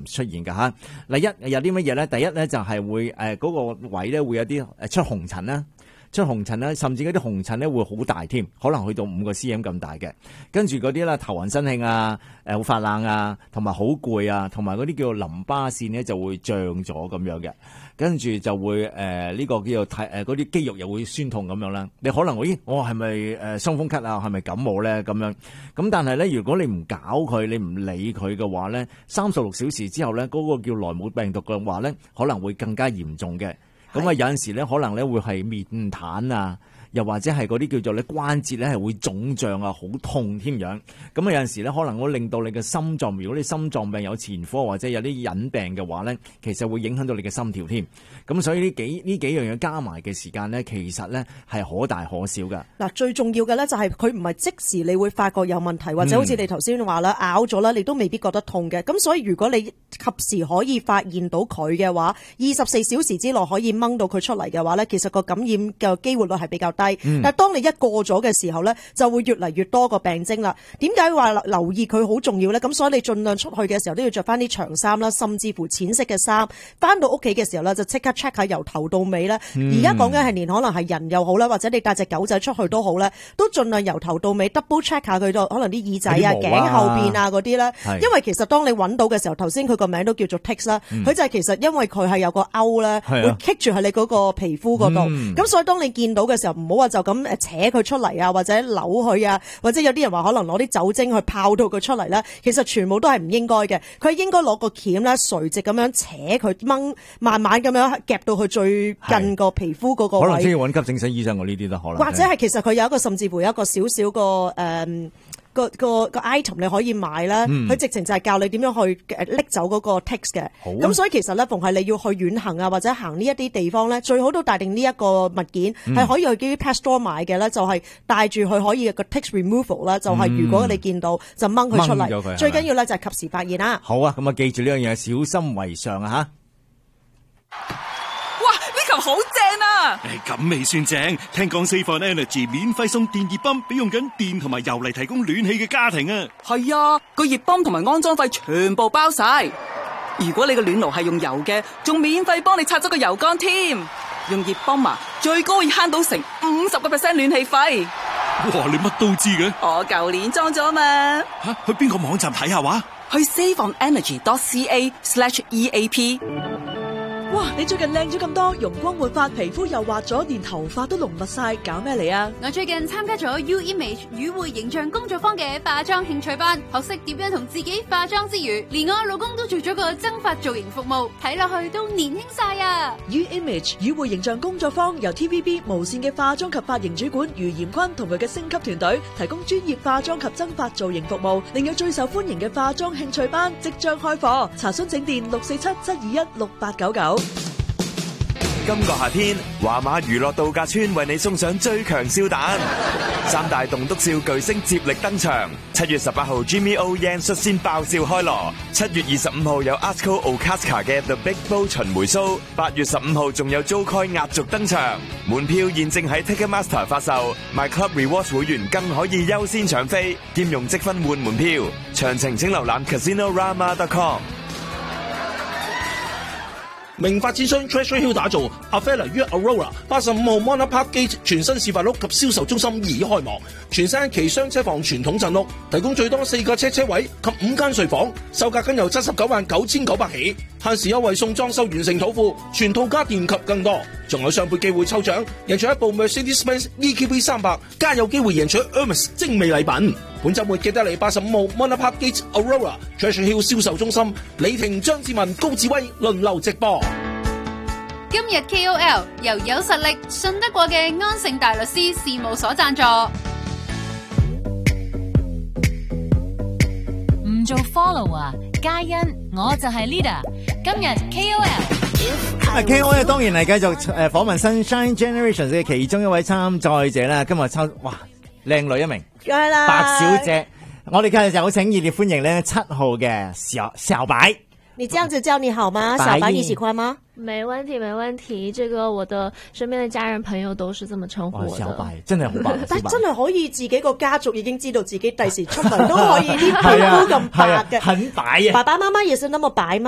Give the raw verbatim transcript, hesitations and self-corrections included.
出現㗎吓。第一有啲乜嘢咧？第一咧就係會誒嗰、呃那個位咧會有啲誒出紅塵啦。出紅塵咧，甚至嗰啲紅塵咧會好大添，可能去到五個 cm 咁大嘅。跟住嗰啲咧頭暈身興啊，誒好發冷啊，同埋好攰啊，同埋嗰啲叫做淋巴腺咧就會脹咗咁樣嘅。跟住就會誒呢、呃這個叫做睇誒嗰啲肌肉又會酸痛咁樣啦。你可能咦，我係咪誒傷風咳啊？係咪感冒咧？咁樣咁，但係咧，如果你唔搞佢，你唔理佢嘅話咧，三十六小時之後咧，嗰、那個叫萊姆病毒嘅話咧，可能會更加嚴重嘅。咁啊，有陣時咧，可能咧會係面癱啊，又或者係嗰啲叫做咧關節咧係會腫脹啊，好痛添樣。咁啊，有陣時咧可能會令到你嘅心臟，如果你心臟病有前科或者有啲隱病嘅話咧，其實會影響到你嘅心跳添。咁所以呢幾呢幾樣嘢加埋嘅時間咧，其實咧係可大可小噶。 嗱，最重要嘅咧就係佢唔係即時你會發覺有問題，或者好似你頭先話啦，咬咗啦，你都未必覺得痛嘅。咁所以如果你及時可以發現到佢嘅話，二十四小時之內可以掹到佢出嚟嘅話咧，其實個感染嘅機會率係比較低。嗯、但係當你一過咗嘅時候咧，就會越嚟越多個病徵啦。點解話留意佢好重要咧？咁所以你盡量出去嘅時候都要着翻啲長衫啦，甚至乎淺色嘅衫。翻到屋企嘅時候咧，就即刻 check 下由頭到尾咧。而家講緊係連可能係人又好啦，或者你帶隻狗仔出去都好咧，都盡量由頭到尾 double check 下佢，可能啲耳仔啊、頸後邊啊嗰啲咧。因為其實當你揾到嘅時候，頭先佢個名都叫做 ticks 啦，佢就係其實因為佢係有個勾咧，會棘住喺你嗰個皮膚嗰度。咁、嗯、所以當你見到嘅時候，唔好話就咁誒扯佢出嚟啊，或者扭佢啊，或者有啲人話可能攞啲酒精去泡到佢出嚟咧，其實全部都係唔應該嘅。佢應該攞個鉗咧垂直咁樣扯佢掹，慢慢咁樣夾到佢最近個皮膚嗰個位。可能需要揾急症室醫生，我呢啲都可能。或者係其實佢有一個甚至乎有一個少少個誒。嗯個個個 item 你可以買啦，佢、嗯、直情就係教你點樣去誒拎走嗰個 ticks 嘅。咁所以其實咧，逢係你要去遠行啊，或者行呢一啲地方咧，最好都帶定呢一個物件，係、嗯、可以去啲 pet store 買嘅咧，就係帶住佢可以個 ticks removal 啦，就係如果你見到就掹佢出嚟。最緊要咧就係及時發現啦。好啊，咁啊記住呢樣嘢，小心為上啊吓。 哇！呢球好正啊！ 誒，咁未算正，聽講 Save on Energy 免費送電熱泵俾用緊電同埋油嚟提供暖氣嘅家庭啊！ 係啊，個熱泵同埋安裝費全部包晒。如果你個暖爐係用油嘅，仲免費幫你拆咗個油缸添。用熱泵啊，最高可以慳到成五十個 percent 暖氣費。 哇！你乜都知嘅？ 我舊年裝咗嘛。 吓，去邊個網站睇下話？ 去 saveonenergy.ca slash EAP。 哇！你最近靚咗咁多，容光煥發，皮膚又滑咗，連頭髮都濃密晒，搞咩嚟啊？ 我最近參加咗 U Image 與會形象工作坊嘅化妝興趣班，學識點樣同自己化妝之餘，連我老公都做咗個增髮造型服務，睇落去都年輕晒啊 ！U Image 與會形象工作坊由 T V B 無線嘅化妝及髮型主管余賢坤同佢嘅星級團隊提供專業化妝及增髮造型服務，另有最受歡迎嘅化妝興趣班即將開課，查詢請電六四七七二一六八九九。 今個夏天，華馬娛樂度假村為你送上最強笑彈，三大棟篤笑巨星接力登場。七月十八號 Jimmy O Yang 率先爆笑開鑼，七月二十五號有 Asko Okazka 嘅 The Big Bow 巡迴 show，八月十五號仲有 Joe Coy 壓軸登場。門票現正喺 Ticketmaster 發售，My Club Rewards 會員更可以優先搶飛，兼用積分換門票。詳情請瀏覽 Casinorama dot com。 明發展商 Treasure Hill 打造 Avella 於 Aurora 八十五號 Monarch Park Gate 全新示範屋及銷售中心已開幕，全新期雙車房傳統鎮屋，提供最多四個車車位及五間睡房，售價僅由七十九萬九千九百起，限時優惠送裝修完成土庫，全套家電及更多，仲有雙倍機會抽獎，贏取一部 Mercedes-Benz E Q B 三百，加有機會贏取 Hermes 精美禮品。本週末記得嚟八十五號 Monarch Park Gate Aurora Treasure Hill 銷售中心，李婷、張志文、高志威輪流直播。 今日 K O L 由有實力、信得過嘅安盛大律師事務所贊助。 唔做 follow 啊，嘉欣，我就係 leader。今日 K O L， 啊 K O L 當然係繼續誒訪問 Sunshine Generations 嘅其中一位參賽者啦。今日抽哇靚女一名， 梗係啦， 白小姐。我哋今日有請熱烈歡迎咧七號嘅小小白。 你這樣子叫你好嗎？小白你喜歡嗎？ 沒問題，沒問題。這個我的身邊的家人朋友都是這麼稱呼我的。 小白真係好白， 但真係可以自己個家族已經知道自己第時出門都可以啲皮膚咁白嘅， 很白啊！ 爸爸媽媽也是那麼白嗎？